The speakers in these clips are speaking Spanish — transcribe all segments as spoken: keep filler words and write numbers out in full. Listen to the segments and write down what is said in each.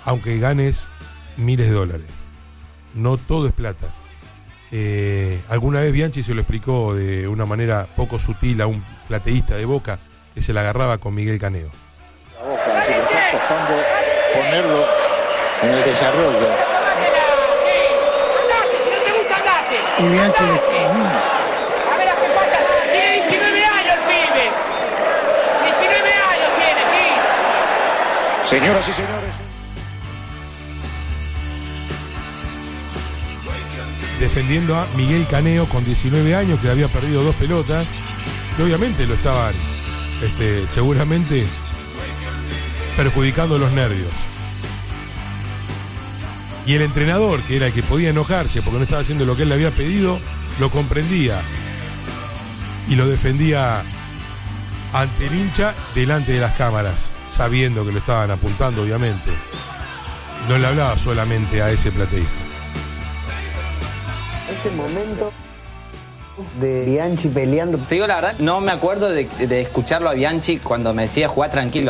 aunque ganes miles de dólares. No todo es plata. Eh, alguna vez Bianchi se lo explicó de una manera poco sutil a un plateísta de Boca que se la agarraba con Miguel Caneo. La Boca, si le está costando ponerlo en el desarrollo. Y Bianchi le... A ver, hace falta. Tiene diecinueve años el pibe. diecinueve años tiene, sí. Señoras y señores. Defendiendo a Miguel Caneo con diecinueve años, que había perdido dos pelotas, que obviamente lo estaban este, seguramente perjudicando los nervios. Y el entrenador, que era el que podía enojarse porque no estaba haciendo lo que él le había pedido, lo comprendía y lo defendía ante el hincha delante de las cámaras, sabiendo que lo estaban apuntando, obviamente. No le hablaba solamente a ese plateísta. Ese momento de Bianchi peleando. Te digo la verdad, no me acuerdo de, de escucharlo a Bianchi cuando me decía jugar tranquilo.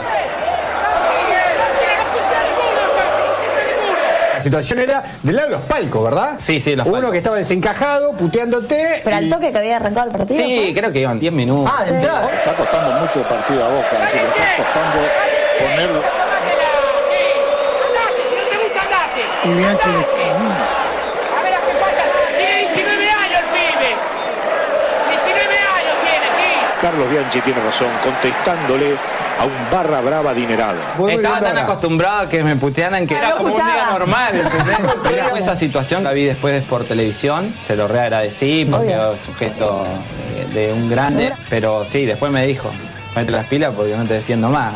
La situación era del lado de los palcos, ¿verdad? Sí, sí, los Uno palcos. que estaba desencajado, puteándote. Pero al y... toque que había arrancado el partido. Sí, ¿fue? creo que iban diez minutos. Ah, de entrada. Le está costando mucho el partido a Boca, si le está costando ponerlo. Y Bianchi le... A ver, hace falta. Tiene diecinueve años el pibe. diecinueve años tiene, sí. Carlos Bianchi tiene razón, contestándole a un barra brava adinerado. Estaba tan acostumbrado a que me putearan que Ah, era no como un día escuchaba. normal, ¿entendés? Pero esa situación la vi después por televisión, se lo reagradecí porque Obvio. es un gesto de, de un grande, pero sí, después me dijo, mete las pilas porque no te defiendo más.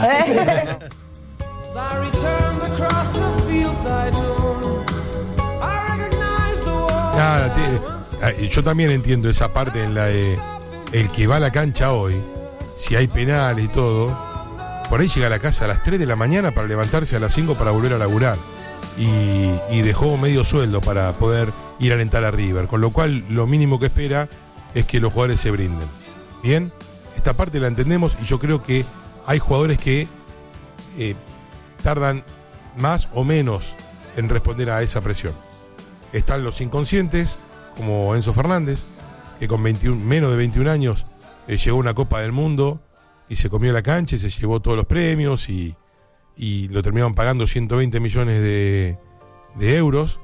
Nada, te- yo también entiendo esa parte en la de el que va a la cancha hoy, si hay penales y todo, por ahí llega a la casa a las tres de la mañana para levantarse a las cinco para volver a laburar. Y, y dejó medio sueldo para poder ir a alentar a River, con lo cual lo mínimo que espera es que los jugadores se brinden. Bien, esta parte la entendemos y yo creo que hay jugadores que eh, tardan más o menos en responder a esa presión. Están los inconscientes, como Enzo Fernández, que con veintiuno, menos de veintiún años eh, llegó a una Copa del Mundo y se comió la cancha y se llevó todos los premios y, y lo terminaron pagando ciento veinte millones de, de euros.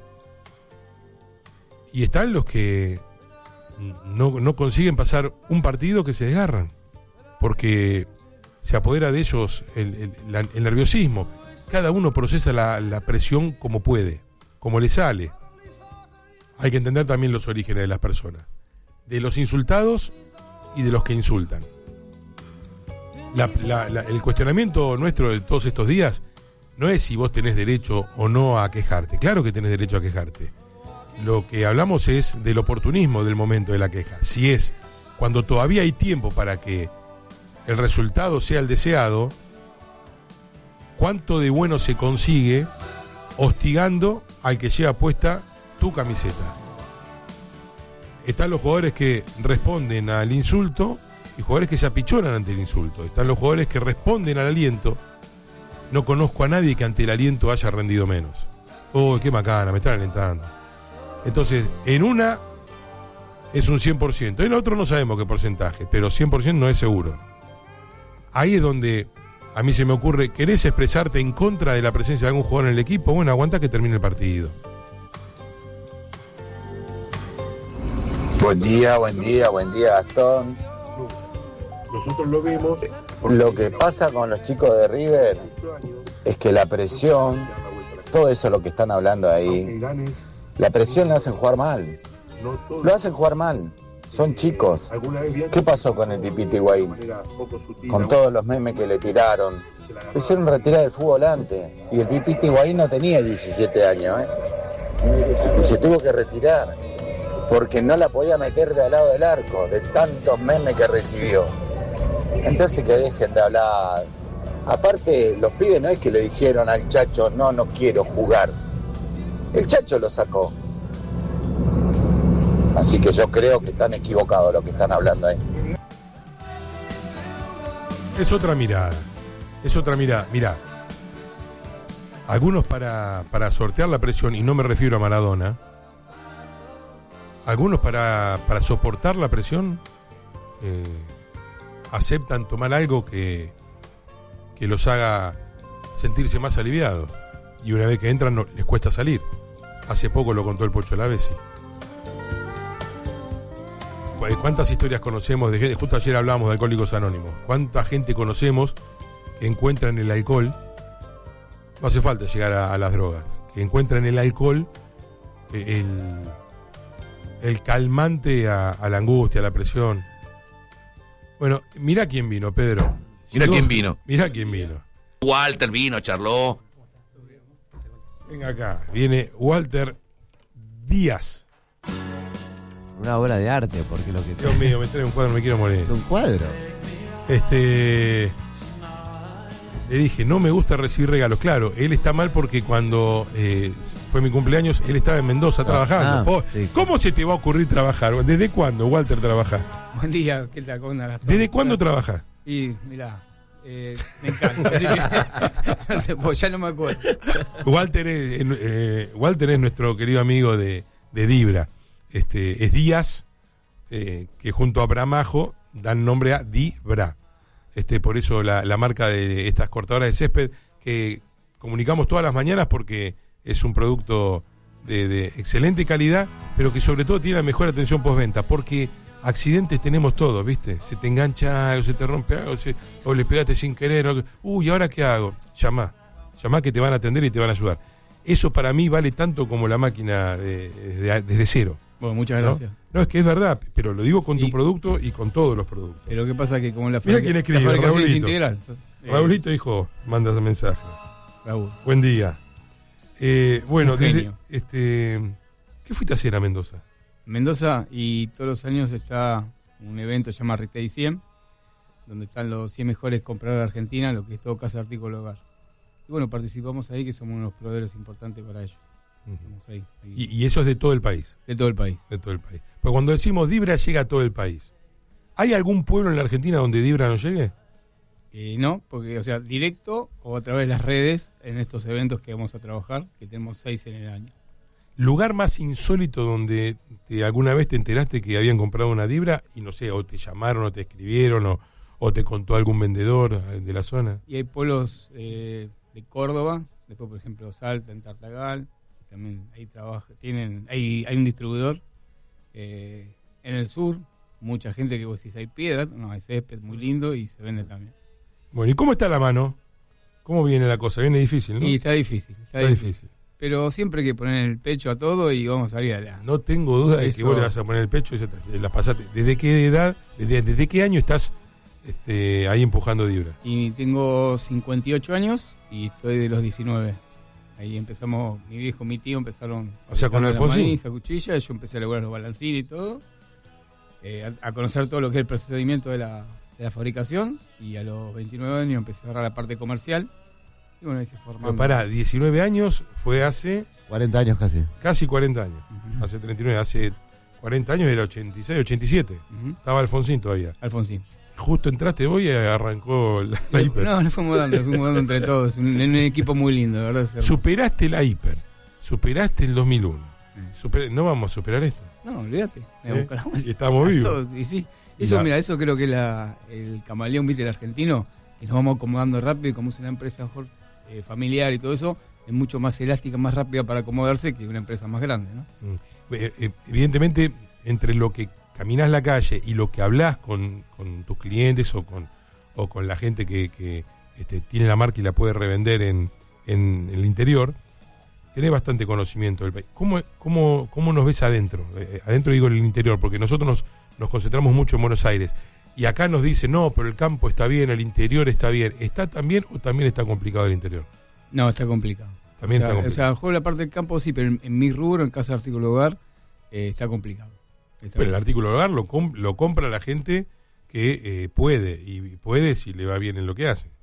Y están los que no, no consiguen pasar un partido, que se desgarran, porque se apodera de ellos el, el, la, el nerviosismo. Cada uno procesa la, la presión como puede, como le sale. Hay que entender también los orígenes de las personas, de los insultados y de los que insultan. La, la, la, el cuestionamiento nuestro de todos estos días no es si vos tenés derecho o no a quejarte. Claro que tenés derecho a quejarte. Lo que hablamos es del oportunismo del momento de la queja. Si es cuando todavía hay tiempo para que el resultado sea el deseado, ¿cuánto de bueno se consigue hostigando al que lleva puesta tu camiseta? Están los jugadores que responden al insulto y jugadores que se apichonan ante el insulto. Están los jugadores que responden al aliento. No conozco a nadie que ante el aliento haya rendido menos. ¡Oh, qué macana! Me están alentando. Entonces, en una es un cien por ciento. En el otro no sabemos qué porcentaje, pero cien por ciento no es seguro. Ahí es donde a mí se me ocurre, ¿querés expresarte en contra de la presencia de algún jugador en el equipo? Bueno, aguanta que termine el partido. Buen día, buen día, buen día, Gastón. Nosotros lo vemos. Lo que pasa con los chicos de River es que la presión, todo eso lo que están hablando ahí, la presión la hacen jugar mal. Lo hacen jugar mal. Son chicos. ¿Qué pasó con el Pipita Higuaín? Con todos los memes que le tiraron. Lo hicieron retirar del fútbol antes. Y el Pipita Higuaín no tenía diecisiete años, ¿eh? Y se tuvo que retirar porque no la podía meter de al lado del arco, de tantos memes que recibió. Entonces que dejen de hablar. Aparte, los pibes no es que le dijeron al Chacho, no, no quiero jugar. El Chacho lo sacó. Así que yo creo que están equivocados lo que están hablando ahí. Es otra mirada. Es otra mirada. Mirá. algunos para, para sortear la presión, y no me refiero a Maradona, algunos para, para soportar la presión eh, aceptan tomar algo que, que los haga sentirse más aliviados, y una vez que entran no, les cuesta salir. Hace poco lo contó el Pocho Lavesi. ¿Cuántas historias conocemos de gente? Justo ayer hablábamos de Alcohólicos Anónimos. ¿Cuánta gente conocemos que encuentra en el alcohol, no hace falta llegar a, a las drogas, que encuentra en el alcohol el, el calmante a, a la angustia, a la presión? Bueno, mirá quién vino, Pedro. Mirá quién vino. Mirá quién vino. Walter vino, charló. Venga acá, viene Walter Díaz. Una obra de arte, porque lo que... Dios mío, me trae un cuadro, me quiero morir. ¿Un cuadro? Este... Le dije, no me gusta recibir regalos. Claro, él está mal porque cuando eh, fue mi cumpleaños, él estaba en Mendoza ah, trabajando. Ah, sí. ¿Cómo se te va a ocurrir trabajar? ¿Desde cuándo, Walter, trabajas? Buen día, ¿qué tal? ¿Cómo andas? ¿Desde cuándo trabajas? Y, mirá, eh, me encanta. Así que, no sé, pues ya no me acuerdo. Walter es, eh, Walter es nuestro querido amigo de, de Dibra. Este, es Díaz, eh, que junto a Bramajo dan nombre a Dibra. Este, por eso la, la marca de estas cortadoras de césped que comunicamos todas las mañanas, porque es un producto de, de excelente calidad, pero que sobre todo tiene la mejor atención postventa, porque accidentes tenemos todos, ¿viste? Se te engancha algo, se te rompe algo, se, o le pegaste sin querer, o, uy, ¿ahora qué hago? Llamá, llamá que te van a atender y te van a ayudar. Eso para mí vale tanto como la máquina de, de, desde cero. Bueno, muchas gracias. ¿No? No, es que es verdad, pero lo digo con tu y, producto y con todos los productos. Pero ¿qué pasa? Que como la, Mira quién escribe, la fabricación es integral. Raulito, eh, hijo, manda ese mensaje. Raúl. Buen día. Eh, bueno, desde, este, ¿qué fuiste a hacer a Mendoza? Mendoza, y todos los años está un evento que se llama Retail cien, donde están los cien mejores compradores de Argentina, lo que es todo casa de artículo hogar. Y bueno, participamos ahí, que somos unos proveedores importantes para ellos. Uh-huh. Ahí, ahí. Y, y eso es de todo el país. De todo el país. De todo el país. Pero cuando decimos Dibra, llega a todo el país. ¿Hay algún pueblo en la Argentina donde Dibra no llegue? Eh, no, porque, o sea, directo o a través de las redes en estos eventos que vamos a trabajar, que tenemos seis en el año. ¿Lugar más insólito donde te, alguna vez te enteraste que habían comprado una Dibra y no sé, o te llamaron o te escribieron o, o te contó algún vendedor de la zona? Y hay pueblos eh, de Córdoba, después por ejemplo Salta, en Tartagal. También ahí trabaja, tienen, hay, hay un distribuidor eh, en el sur, mucha gente que vos decís hay piedras, no, hay césped muy lindo y se vende también. Bueno, ¿y cómo está la mano? ¿Cómo viene la cosa? Viene difícil, ¿no? Y está difícil, está, está difícil. difícil. Pero siempre hay que poner el pecho a todo y vamos a salir allá. No tengo duda de Eso... que vos le vas a poner el pecho y se te, la pasaste. ¿Desde qué edad, desde, desde qué año estás este, ahí empujando Dibra? Y tengo cincuenta y ocho años y estoy de los diecinueve. Ahí empezamos, mi viejo, mi tío empezaron... O sea, con Alfonsín. Manija, cuchilla, yo empecé a lograr los balancines y todo, eh, a, a conocer todo lo que es el procedimiento de la, de la fabricación, y a los veintinueve años empecé a agarrar la parte comercial, y bueno, ahí se formó. Pero pará, diecinueve años fue hace... cuarenta años casi. Casi cuarenta años, uh-huh. Hace treinta y nueve, hace cuarenta años era ochenta y seis, ochenta y siete, uh-huh. Estaba Alfonsín todavía. Alfonsín. Justo entraste vos y arrancó la, la hiper. No, nos fuimos dando, nos fuimos dando entre todos. Un, un equipo muy lindo, de verdad. Superaste la hiper, superaste el dos mil uno. Mm. Super, ¿No vamos a superar esto? No, olvídate. ¿Eh? Y estamos vivos. Y sí. Eso, la... mira, eso creo que es la, el camaleón, viste, el argentino, que nos vamos acomodando rápido, y como es una empresa mejor, eh, familiar y todo eso, es mucho más elástica, más rápida para acomodarse que una empresa más grande, ¿no? Mm. Eh, evidentemente, entre lo que caminás la calle y lo que hablás con, con tus clientes o con o con la gente que, que este, tiene la marca y la puede revender en, en, en el interior, tenés bastante conocimiento del país. ¿Cómo, cómo, cómo nos ves adentro? Eh, adentro digo en el interior, porque nosotros nos, nos concentramos mucho en Buenos Aires. Y acá nos dicen, no, pero el campo está bien, el interior está bien. ¿Está tan bien o también está complicado el interior? No, está complicado. También o sea, está complicado. O sea, juego la parte del campo sí, pero en, en mi rubro, en casa de artículo hogar, eh, está complicado. Pero el artículo de hogar lo, comp- lo compra la gente que eh, puede, y puede si le va bien en lo que hace.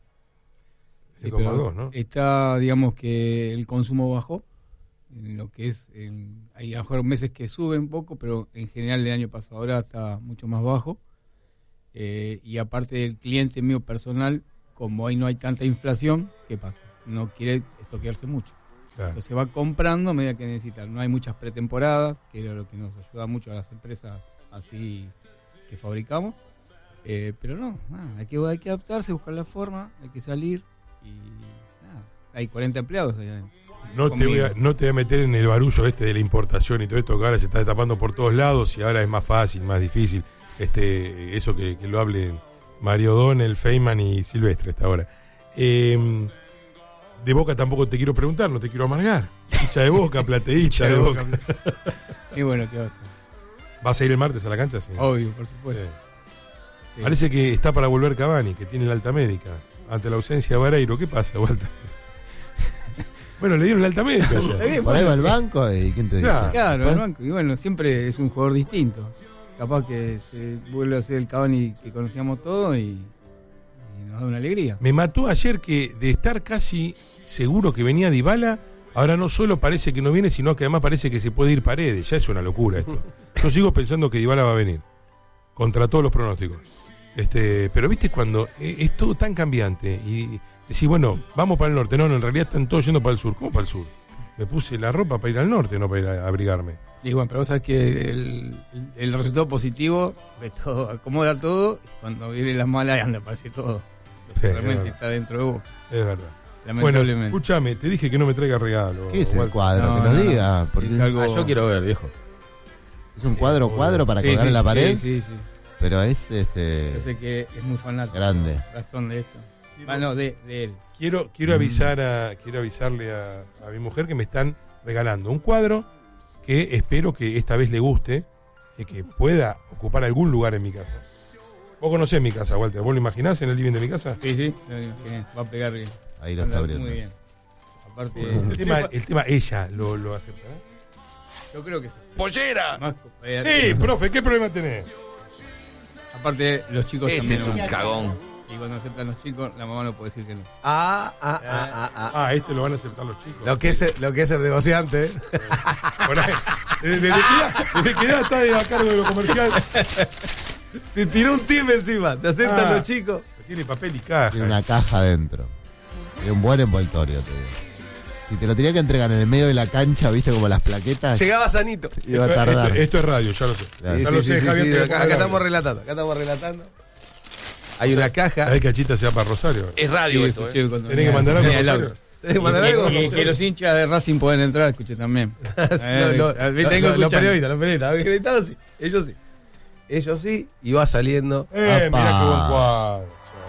Sí, pero dos, ¿no? Está, digamos que el consumo bajó, en lo que es, en, hay a lo mejor meses que sube un poco, pero en general el año pasado ahora está mucho más bajo. Eh, y aparte del cliente mío personal, como ahí no hay tanta inflación, ¿qué pasa? no quiere estoquearse mucho. Claro. Entonces va comprando a medida que necesitan. No hay muchas pretemporadas, que era lo que nos ayuda mucho a las empresas así que fabricamos. Eh, pero no, nada, hay, que, hay que adaptarse, buscar la forma, hay que salir y nada. Hay cuarenta empleados allá. No te, voy a, no te voy a meter en el barullo este de la importación y todo esto que ahora se está tapando por todos lados y ahora es más fácil, más difícil. Este, eso que, que lo hablen Mario O'Donnell, Feynman y Silvestre hasta ahora. Eh, de Boca tampoco te quiero preguntar, no te quiero amargar. Hincha de Boca, plateísta de, de Boca. Boca. Y bueno, ¿qué vas a hacer? ¿Vas a ir el martes a la cancha? Sí. Obvio, por supuesto. Sí. Sí. Parece que está para volver Cavani, que tiene la alta médica. Ante la ausencia de Vareiro, ¿qué pasa, Walter? Bueno, le dieron la alta médica ya. Por ahí va al banco y ¿quién te dice? Claro, claro al banco. Y bueno, siempre es un jugador distinto. Capaz que se vuelve a ser el Cavani que conocíamos todos y, y nos da una alegría. Me mató ayer que de estar casi seguro que venía Dybala, ahora no solo parece que no viene, sino que además parece que se puede ir Paredes. Ya es una locura esto. Yo sigo pensando que Dybala va a venir, contra todos los pronósticos. Este, pero viste cuando es, es todo tan cambiante y decís, bueno, vamos para el norte. No, no, en realidad están todos yendo para el sur. ¿Cómo para el sur? Me puse la ropa para ir al norte, no para ir a abrigarme. Y bueno, pero vos sabés que el, el, el resultado positivo de todo, acomoda todo, cuando viene las malas anda para hacer todo. Sí, realmente está dentro de vos. Es verdad. Lamentablemente. Bueno, escúchame, te dije que no me traiga regalo. ¿Qué es el cuadro? No, que nos no, diga. no. Porque Es algo... Ah, yo quiero ver, viejo. ¿Es un cuadro cuadro para sí, colgar sí, en la pared? Sí, sí, sí. Pero es este. Yo sé que es muy fanático. Grande. Razón de esto. Ah, no, de, de él. Quiero, quiero avisar a, quiero avisarle a, a mi mujer que me están regalando un cuadro que espero que esta vez le guste y que pueda ocupar algún lugar en mi casa. Vos conocés mi casa, Walter, ¿vos lo imaginás en el living de mi casa? Sí, sí, va a pegar bien. Ahí lo está abriendo. Muy bien. Aparte, el, tema, el tema ella lo, lo acepta, ¿eh? Yo creo que sí. ¡Pollera! Más, sí, profe, ¿qué problema tenés? Aparte, los chicos este también. Este es un cagón. Y cuando aceptan los chicos, la mamá no puede decir que no. Ah, ah, ah, ah, ah. Ah, este lo van a aceptar los chicos. Lo que es, lo que es el negociante. ¿eh? Por ahí, desde, desde, que ya, desde que ya está a cargo de lo comercial. Te tiró un tip encima. Se aceptan Ah, los chicos. Tiene papel y caja. Tiene una caja adentro. Tiene un buen envoltorio, te digo. Si te lo tenía que entregar en el medio de la cancha, viste, como las plaquetas. Llegaba sanito. Iba a tardar. Esto, esto es radio, ya lo sé. Claro. Ya Sí, lo sí, sé, sí, Javier. sí, te acá, pongo acá la- estamos relatando. Acá estamos relatando. Hay una caja. ¿Sabés que Achita se va para Rosario? Es radio Sí, esto, escuché ¿eh? cuando Tenés que venía- mandar algo a venía el Rosario. auto. ¿Tenés que mandar Y- algo? y que los hinchas de Racing pueden entrar, escuché también. No, Eh, no, tengo no, que no, escuchar. los periodistas, los periodistas. Acreditados sí. Ellos sí. Ellos sí. Y va saliendo. Eh, Apa. mirá qué buen cuadro.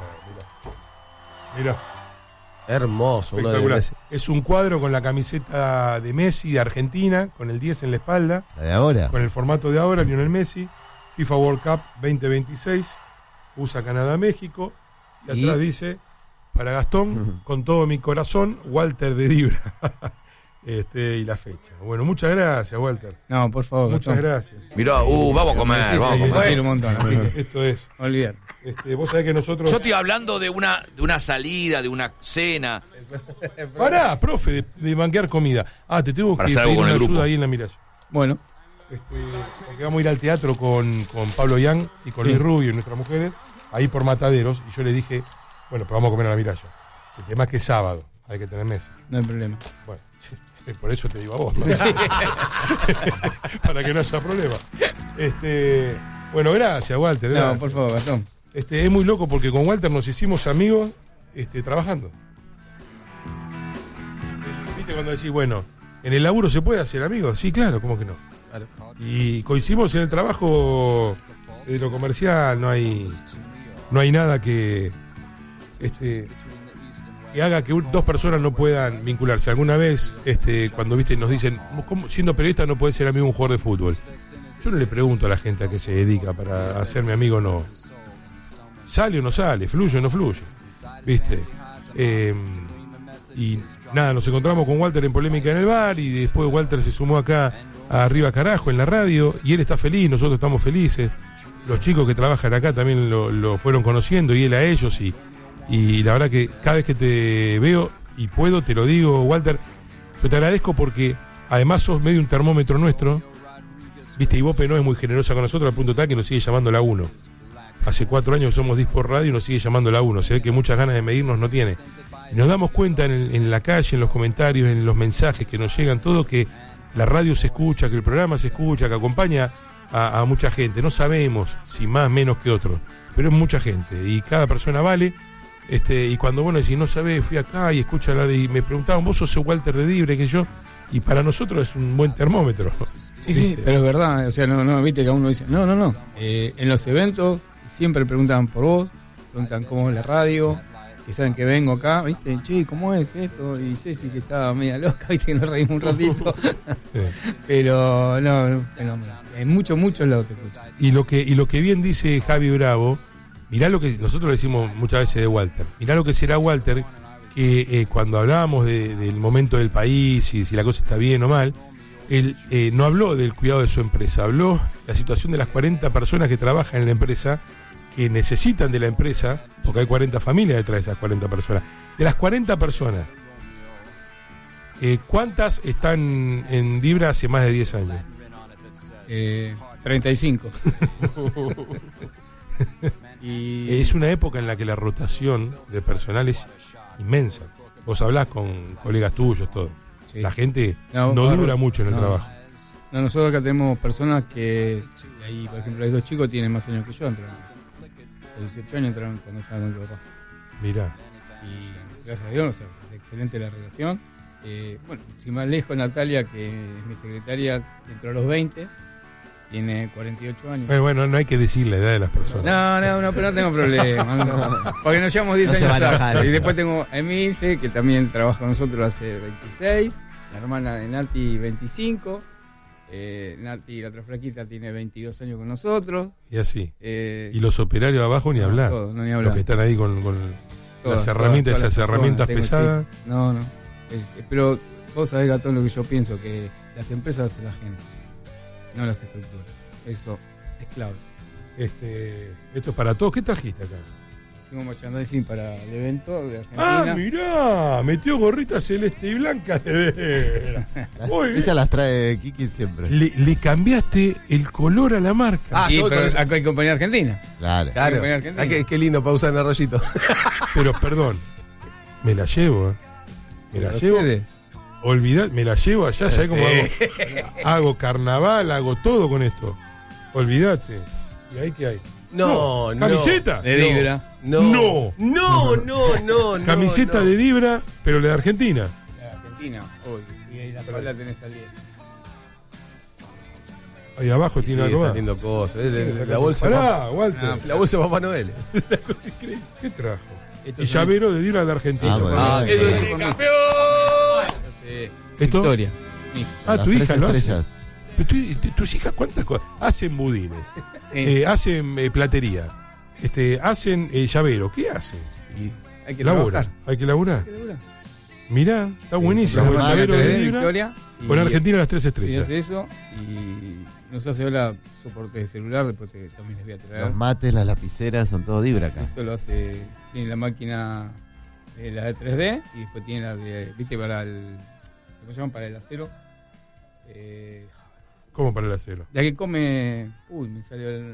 Mirá. Hermoso. Uno de Espectacular. Messi. Es un cuadro con la camiseta de Messi de Argentina, con el diez en la espalda, La de ahora. con el formato de ahora, Lionel Messi, FIFA World Cup veinte veintiséis, U S A Canadá-México, y Y- atrás dice, para Gastón, con todo mi corazón, Walter de Dibra. este, y la fecha. Bueno, muchas gracias, Walter. No, por favor. Muchas Gastón. gracias. Mirá, uh, vamos a comer, Sí, vamos sí, a sí, comer. quiero un montón, así que Esto es. olvidate. Este, vos sabés que nosotros. Yo estoy hablando de una, de una salida, de una cena. Pará, profe, de, de banquear comida. Ah, te tengo Para que hacer algo pedir con una el grupo. ayuda ahí en la miralla. Bueno, Este, porque vamos a ir al teatro con, con Pablo Yang y con Sí. Luis Rubio y nuestras mujeres, ahí por Mataderos, y yo le dije, bueno, pero vamos a comer a la miralla. El tema es que es sábado, hay que tener mesa. no hay problema. Bueno, por eso te digo a vos, ¿no? Para que no haya problema. Este, bueno, gracias, Walter. No, gracias. por favor, Gastón. Este, es muy loco porque con Walter nos hicimos amigos este, trabajando. ¿Viste cuando decís, bueno, en el laburo se puede hacer amigos? Sí, claro, ¿cómo que no? Claro. Y coincidimos en el trabajo de lo comercial, no hay no hay nada que este que haga que un- dos personas no puedan vincularse. Alguna vez este cuando viste nos dicen, ¿cómo, siendo periodista no puede ser amigo de un jugador de fútbol? Yo no le pregunto a la gente a qué se dedica para hacerme amigo o no. Sale o no sale, fluye o no fluye. ¿Viste? Eh, y nada, nos encontramos con Walter en Polémica en el Bar y después Walter se sumó acá a Arriba Carajo en la radio y él está feliz, nosotros estamos felices. Los chicos que trabajan acá también lo, lo fueron conociendo y él a ellos y, y la verdad que cada vez que te veo y puedo te lo digo, Walter, yo te agradezco porque además sos medio un termómetro nuestro, viste, y Bope no es muy generosa con nosotros al punto tal que nos sigue llamando la uno. hace cuatro años que somos Dispor Radio y nos sigue llamando la uno. Se ve que muchas ganas de medirnos no tiene. Y nos damos cuenta en, el, en la calle, en los comentarios, en los mensajes que nos llegan, todo, que la radio se escucha, que el programa se escucha, que acompaña a, a mucha gente. No sabemos si más, menos que otros, pero es mucha gente y cada persona vale. Este, y cuando vos decís, no sabés, fui acá y escucha la de, y me preguntaban, vos sos el Walter de Dibre, que yo, y para nosotros es un buen termómetro. Sí, sí, pero es verdad, o sea, no, no, viste que uno dice, no, no, no, eh, en los eventos siempre preguntan por vos, preguntan cómo es la radio, que saben que vengo acá, viste, che, ¿cómo es esto? Y Ceci que estaba media loca, viste, que nos reímos un ratito, sí. Pero no, no, es mucho, mucho lo que escuchan. Y lo que, y lo que bien dice Javi Bravo, mirá lo que nosotros le decimos muchas veces de Walter, mirá lo que será Walter, que eh, cuando hablábamos de, del momento del país y si la cosa está bien o mal, él eh, no habló del cuidado de su empresa, habló de la situación de las cuarenta personas que trabajan en la empresa, que necesitan de la empresa, porque hay cuarenta familias detrás de esas cuarenta personas. De las cuarenta personas, eh, ¿cuántas están en Dibra hace más de diez años? Eh, treinta y cinco. Y... Es una época en la que la rotación de personal es inmensa. Vos hablás con colegas tuyos, todo. Sí. La gente no, no dura mucho en el no. trabajo. No, nosotros acá tenemos personas que, ahí, por ejemplo, hay dos chicos que tienen más años que yo, entraron. A dieciocho años entraron cuando estaba con mi papá. Mirá. Y gracias a Dios, o sea, es excelente la relación. Eh, bueno, sin más lejos, Natalia, que es mi secretaria, entró a los veinte. Tiene cuarenta y ocho años. Bueno, bueno, no hay que decir la edad de las personas. No, no, no, pero no tengo problema. No, porque nos llevamos diez no años atrás. Y después tengo a Emilce, que también trabaja con nosotros hace veintiséis. La hermana de Nati, veinticinco. Eh, Nati, la otra flaquita, tiene veintidós años con nosotros. Y así. Eh, y los operarios abajo ni no, hablar. Todo, no, ni hablar. Los que están ahí con, con todas, las herramientas, todas, todas esas herramientas pesadas. Chip. No, no. Es, pero vos sabés, Gatón, lo que yo pienso, que las empresas hacen la gente, no las estructuras. Eso es clave. Este, esto es para todos. ¿Qué trajiste acá? Hicimos merchandising para el evento de Argentina. Ah, mirá, metió gorrita celeste y blanca de veras. Estas las trae Kiki siempre. Le, le cambiaste el color a la marca. Ah, sí, pero acá hay compañía argentina. Claro. Claro. Compañía argentina. Ah, qué, qué lindo para usar en Arroyito. Pero perdón, me la llevo, ¿eh? Me la llevo. Ustedes? Olvidad, me la llevo allá, ¿sabés sí. cómo hago? Hago carnaval, hago todo con esto. Olvídate. ¿Y ahí qué hay? No, no. ¿Camiseta? De Dibra. No. No. No, no, no, no. Camiseta no. de Dibra, pero la de Argentina. La de Argentina. Uy, y ahí la tabla tenés al diez. Ahí abajo y tiene algo más. saliendo cosas. Sí, la, la bolsa. Pará, Walter. Ah, la bolsa de Papá Noel. La cosa increíble. ¿Qué trajo? Esto y llavero de Dibra de Argentina. Ah, bueno. Ah, eso es es campeón. ¿Esto? Victoria. Ah, las tu hija lo estrellas. hace. Tu, tus hijas, ¿cuántas cosas? Hacen budines, Sí. eh, hacen eh, platería, este, hacen eh, llavero. ¿Qué hacen? Y hay que Labura. trabajar. Hay que laburar. Mirá, está buenísimo. Sí, El llavero de de Dibra, Victoria. con Argentina las tres Y estrellas. hace eso y nos hace ahora soporte de celular, después te, también les voy a traer. Los mates, las lapiceras, son todo Dibra acá. Esto lo hace, tiene la máquina, eh, la de tres D, y después tiene la de, viste, para el, ¿cómo se llaman? Para el acero. Eh, ¿Cómo para el acero? La que come, uy, me salió el...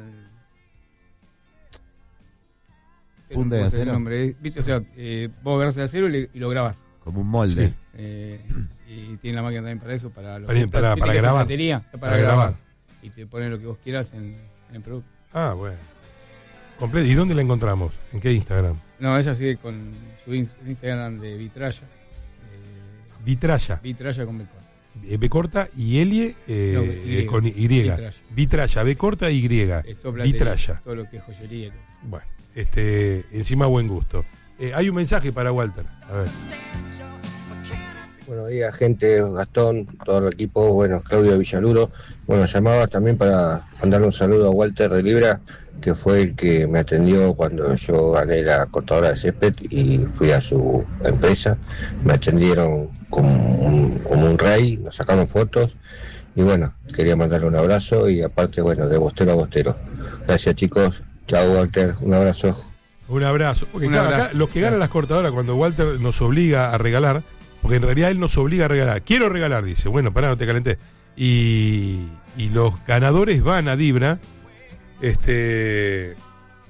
Funde de no sé el acero. nombre, viste, o sea, eh, vos agarrás el acero y, le, y lo grabás. Como un molde. Sí. Eh, y tiene la máquina también para eso, para, los, Para- para- viste para que esa grabar. batería, para, Para grabar. grabar. Y te pone lo que vos quieras en, en el producto. Ah, bueno. Comple- ¿Y dónde la encontramos? ¿En qué Instagram? No, ella sigue con su in- Instagram de Vitralla. Eh, Vitralla. Vitralla con B corta. Eh, B corta y Elie eh, No, eh, Y. con Y. Vitralla. Vitralla, B corta y Y. Esto platería, Vitralla. todo lo que es joyería. y todo eso. Bueno, este, encima buen gusto. Eh, hay un mensaje para Walter. A ver. Buenos días, gente, Gastón, todo el equipo, bueno, Claudio Villaluro. Bueno, llamaba también para mandarle un saludo a Walter de Libra, que fue el que me atendió cuando yo gané la cortadora de césped y fui a su empresa. Me atendieron como un, como un rey, nos sacamos fotos y bueno, quería mandarle un abrazo y aparte, bueno, de bostero a bostero. Gracias, chicos. Chao, Walter, un abrazo. Un abrazo. Porque Un claro, abrazo. acá los que ganan Gracias. las cortadoras, cuando Walter nos obliga a regalar, porque en realidad él nos obliga a regalar. Quiero regalar, dice. Bueno, pará, no te calenté. Y, y los ganadores van a Dibra. Este.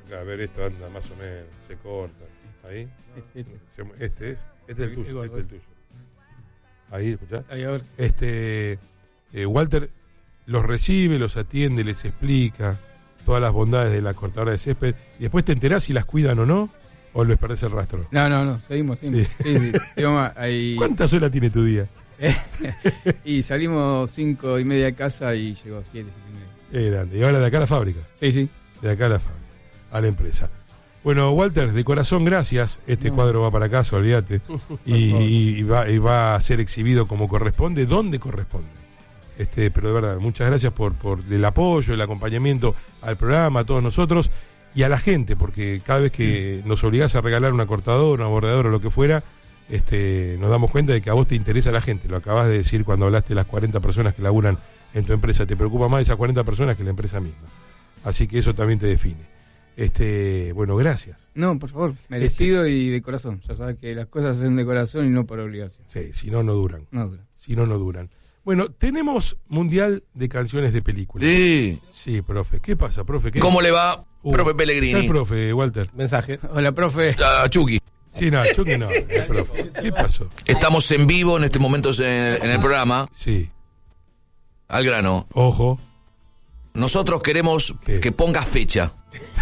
A ver, esto anda más o menos, se corta. Ahí. Este, este. este es. Este es el tuyo. Este es el tuyo. Ahí, ¿escuchás? Ahí, a ver. Este, eh, Walter los recibe, los atiende, les explica todas las bondades de la cortadora de césped. Y después te enterás si las cuidan o no, o les perdés el rastro. No, no, no, seguimos, seguimos. Sí. Sí, sí. Seguimos ahí. ¿Cuántas horas tiene tu día? Y salimos cinco y media de casa y llegó siete, siete y media. Es grande. ¿Y ahora de acá a la fábrica? Sí, sí. De acá a la fábrica, a la empresa. Bueno, Walter, de corazón, gracias. Este no. cuadro va para casa, olvídate. Y, y, va, y va a ser exhibido como corresponde, donde corresponde. Este, pero de verdad, muchas gracias por, por el apoyo, el acompañamiento al programa, a todos nosotros y a la gente, porque cada vez que nos obligás a regalar una cortadora, una bordadora o lo que fuera, este, nos damos cuenta de que a vos te interesa la gente. Lo acabas de decir cuando hablaste de las cuarenta personas que laburan en tu empresa. Te preocupa más esas cuarenta personas que la empresa misma. Así que eso también te define. Este, bueno, gracias. No, por favor, merecido este, y de corazón. Ya sabes que las cosas se hacen de corazón y no por obligación. Sí, si no, no duran. No duran. Si no, no duran. Bueno, tenemos Mundial de Canciones de Películas. Sí. Sí, profe. ¿Qué pasa, profe? ¿Qué ¿Cómo le va, uh, profe Pellegrini? ¿Qué profe, Walter? Mensaje. Hola, profe. Ah, Chucky. Sí, no, Chucky no, el profe. ¿Qué pasó? Estamos en vivo en este momento en, en el programa. Sí. Al grano. Ojo. Nosotros queremos ¿Qué? que pongas fecha.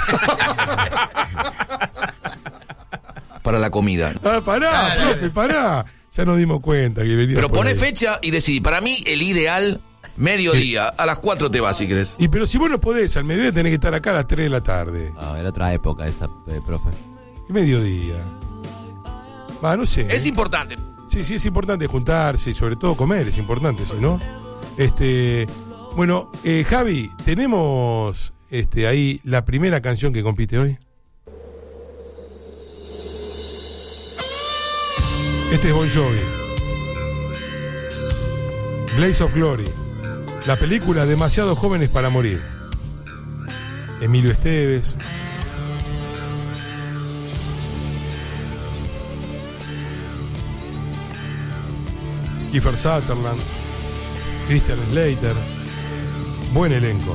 Para la comida. Ah, pará, dale, profe, dale. pará. Ya nos dimos cuenta que venía. Pero poné ahí. fecha y decidí. Para mí, el ideal, mediodía. ¿Qué? A las cuatro te vas, si querés. Y pero si vos no podés, al mediodía tenés que estar acá a las tres de la tarde. No, era otra época esa, eh, profe. ¿Qué mediodía? Va, no sé. Es ¿eh? importante. Sí, sí, es importante juntarse y sobre todo comer, es importante, si no. Este. Bueno, eh, Javi, tenemos este, ahí la primera canción que compite hoy. Este es Bon Jovi. Blaze of Glory. La película Demasiado Jóvenes para Morir. Emilio Esteves. Kiefer Sutherland. Christian Slater. Buen elenco.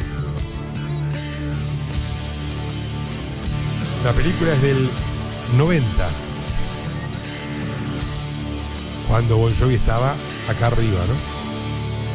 La película es del noventa. Cuando Bon Jovi estaba acá arriba, ¿no?